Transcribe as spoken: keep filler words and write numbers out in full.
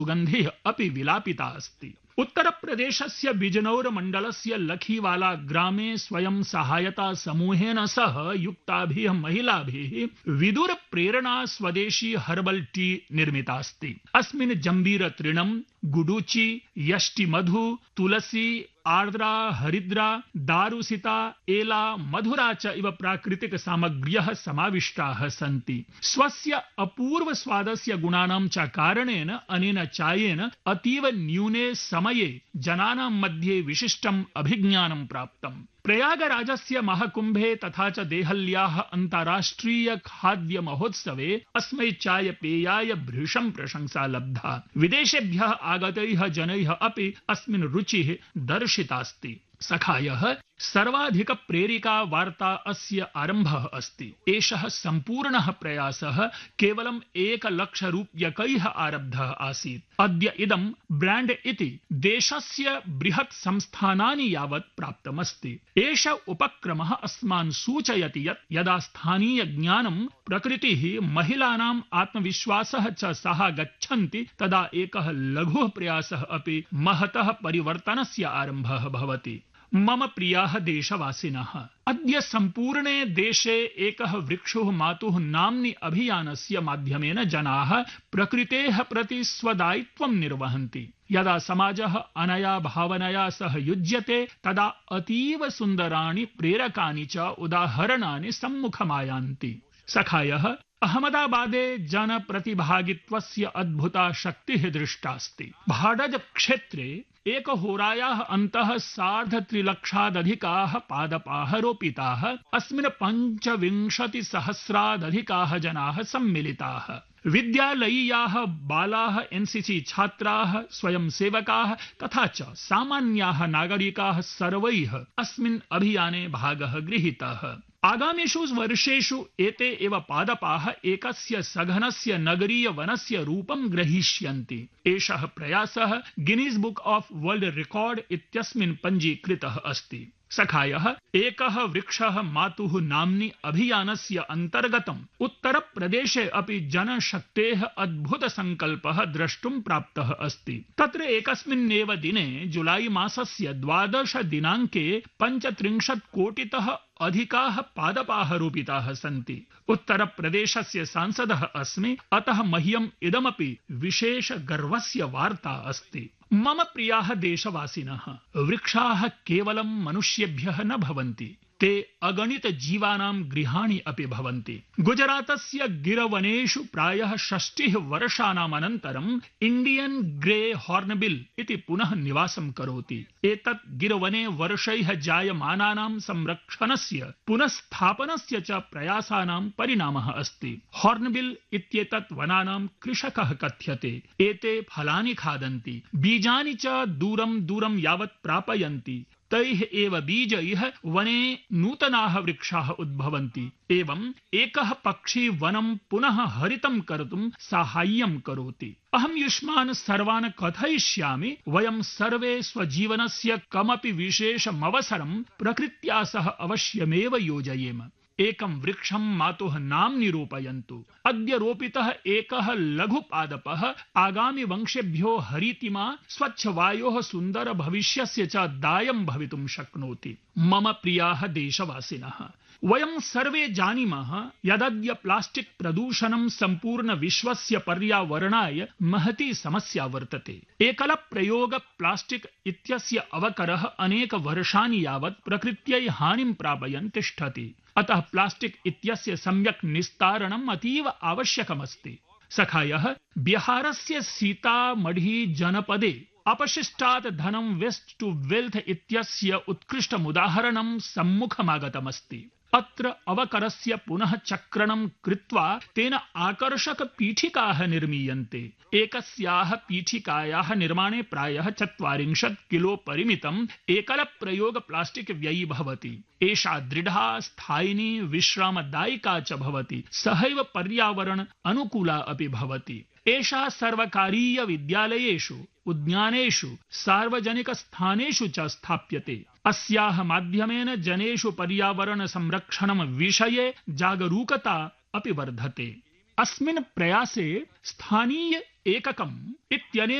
सुगन्धिः अपि विलापिता अस्ति। उत्तरप्रदेशस्य बिजनौर मण्डलस्य लखीवाला ग्रामे स्वयं सहायता समूहेन सह युक्ताभिः महिलाभिः विदुर प्रेरणा स्वदेशी हर्बल टी निर्मितास्ति। अस्मिन् जम्बीर तृणं, गुडुचि, यष्टि मधु, तुलसी, आर्द्रा, हरिद्रा, दारुसिता, एला, मधुरा च इव प्राकृतिक सामग्र्यः समाविष्टाः सन्ति। स्वस्य अपूर्व स्वादस्य गुणानां च कारणेन अनेन चायेन अतीव न्यूने समये जनानां मध्ये विशिष्टम् अभिज्ञानं प्राप्तम्। प्रयागराजस्य महाकुम्भे तथा च देहल्याः अन्ताराष्ट्रिय खाद्य महोत्सवे अस्मै चाय पेयाय भृशं प्रशंसा लब्धा। विदेशेभ्यः आगतैः जनैः अपि अस्मिन् रुचिः दर्शितास्ति। सखायः सर्वाधिक प्रेरिका वार्ता अस्य आरम्भः अस्ति। एषः सम्पूर्णः प्रयासः केवलम् एकलक्षरूप्यकैः आरब्धः आसीत्। अद्य इदं ब्राण्ड् इति देशस्य बृहत् संस्थानानि यावत् प्राप्तमस्ति। एष उपक्रमः अस्मान् सूचयति यत् यदा स्थानीय ज्ञानं, प्रकृतिः, महिलानाम् आत्मविश्वासः च सह गच्छन्ति तदा एकः लघुः प्रयासः अपि महतः परिवर्तनस्य आरम्भः भवति। मम प्रियाः देशवासिनः, अद्य सम्पूर्णे देशे एकः वृक्षोः मातुः नाम्नि अभियानस्य माध्यमेन जनाः प्रकृतेः प्रति स्वदायित्वं निर्वहन्ति। यदा समाजः अनया भावनया सह युज्यते तदा अतीव सुन्दराणि प्रेरकानि च उदाहरणानि सम्मुखमायान्ति। सखायः, अहमदाबादे जनप्रतिभागित्वस्य अद्भुता शक्तिः दृष्टास्ति। भाडज क्षेत्रे एकहोरायाः अन्तः सार्धत्रिलक्षादधिकाः पादपाः रोपिताः। अस्मिन् पञ्चविंशतिसहस्रादधिकाः जनाः सम्मिलिताः। विद्यालयीयाः बालाः, एनसीसी छात्राः, स्वयंसेवकाः तथा च सामान्याः नागरिकाः सर्वैः अस्मिन् अभियाने भागः गृहीतः। आगामिषु वर्षेषु एते एव पादपाः एकस्य सघनस्य नगरीय वनस्य रूपं ग्रहीष्यन्ति। एषः प्रयासः गिनीस् बुक ऑफ वर्ल्ड रिकॉर्ड इत्यस्मिन् पञ्जीकृतः अस्ति। सखायः, एकः वृक्षः मातुः नाम्नि अभियानस्य अन्तर्गतम् उत्तरप्रदेशे अपि जनशक्तेः अद्भुतसङ्कल्पः द्रष्टुं प्राप्तः अस्ति। तत्र एकस्मिन्नेव दिने जुलाई मासस्य द्वादश दिनाङ्के पञ्चत्रिंशत् कोटितः अधिकाः पादपाः रोपिताः सन्ति। उत्तरप्रदेशस्य सांसदः अस्मि, अतः मह्यम् इदमपि विशेष गर्वस्य वार्ता अस्ति। मम प्रियाः देशवासिनः, वृक्षाः केवलं मनुष्येभ्यः न भवन्ति, ते अगणित जीवानां गृहाणि अपि भवन्ति। गुजरातस्य गिरवनेषु प्रायः षष्टिः वर्षाणाम् अनन्तरम् इण्डियन् ग्रे हॉर्नबिल इति पुनः निवासं करोति। एतत् गिरवने वर्षैः जायमानानां संरक्षणस्य पुनःस्थापनस्य च प्रयासानां परिणामः अस्ति। हॉर्नबिल इत्येतत् वनानां कृषकः कथ्यते। एते फलानि खादन्ति, बीजानि च दूरं दूरं यावत् प्रापयन्ति। तैः एव बीजैः वने नूतनाः वृक्षाः उद्भवन्ति। एवम् एकः पक्षी वनं पुनः हरितं कर्तुं साहाय्यं करोति। अहं युष्मान् सर्वान् कथयिष्यामि, वयं सर्वे स्वजीवनस्य कमपि विशेषमवसरं प्रकृत्या सह अवश्यमेव योजयेम। एकं वृक्षं मातुः नाम्नि रोपयन्तु। अद्य रोपितः एकः लघुपादपः आगामि वंशेभ्यो हरितिमा स्वच्छवायोः सुन्दर भविष्यस्य च दायं भवितुं शक्नोति। मम प्रियाः देशवासिनः, वयं सर्वे जानीमः यदद्य प्लास्टिक प्रदूषणं सम्पूर्ण विश्वस्य पर्यावरणाय महती समस्या वर्तते। एकलप्रयोग प्लास्टिक इत्यस्य अवकरः अनेक वर्षाणि यावत् प्रकृत्यै हानिं प्रापयन् तिष्ठति। अतः प्लास्टिक इत्यस्य सम्यक् निस्तारणम् अतीव आवश्यकमस्ति। सखायः, बिहारस्य सीतामढ़ी जनपदे अपशिष्टात् धनं वेस्ट टू वेल्थ इत्यस्य उत्कृष्टमुदाहरणं सम्मुखमागतमस्ति। अत्र अवकरस्य पुनः चक्रणं कृत्वा तेन आकर्षक पीठिकाः निर्मीयन्ते। एकस्याः पीठिकायाः निर्माणे प्रायः चत्वारिंशत् किलो परिमितम् एकलप्रयोग प्लास्टिक व्ययी भवति। एषा दृढा, स्थायिनी, विश्रामदायिका च भवति, सहैव पर्यावरण अनुकूला अपि भवति। एषा सर्वकारीय विद्यालयेषु, उद्यानेषु, सार्वजनिक स्थानेषु च स्थाप्यते। अस्याः माध्यमेन जनेषु पर्यावरण संरक्षणं विषये जागरूकता अपि वर्धते। अस्मिन् प्रयासे स्थानीय एककम् इत्यनेन